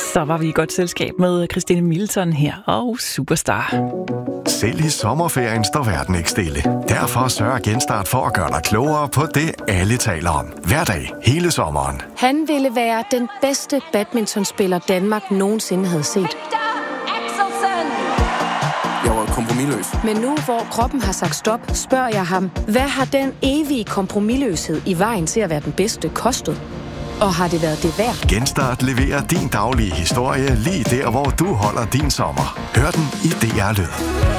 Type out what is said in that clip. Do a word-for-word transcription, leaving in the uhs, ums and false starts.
Så var vi i godt selskab med Christine Milton her og Superstar. Selv i sommerferien står verden ikke stille. Derfor sørger Genstart for at gøre dig klogere på det, alle taler om. Hver dag, hele sommeren. Han ville være den bedste badmintonspiller, Danmark nogensinde havde set. Jeg var kompromisløs. Men nu, hvor kroppen har sagt stop, spørger jeg ham, hvad har den evige kompromisløshed i vejen til at være den bedste kostet? Og har det været det værd? Genstart leverer din daglige historie lige der, hvor du holder din sommer. Hør den i D R Lyd.